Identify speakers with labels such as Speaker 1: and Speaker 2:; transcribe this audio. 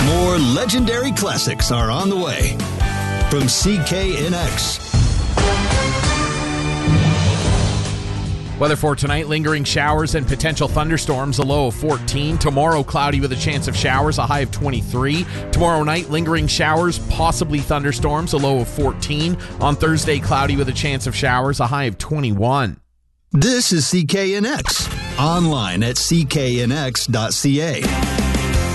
Speaker 1: More legendary classics are on the way from CKNX.
Speaker 2: Weather for tonight, lingering showers and potential thunderstorms, a low of 14. Tomorrow, cloudy with a chance of showers, a high of 23. Tomorrow night, lingering showers, possibly thunderstorms, a low of 14. On Thursday, cloudy with a chance of showers, a high of 21.
Speaker 1: This is CKNX, online at cknx.ca.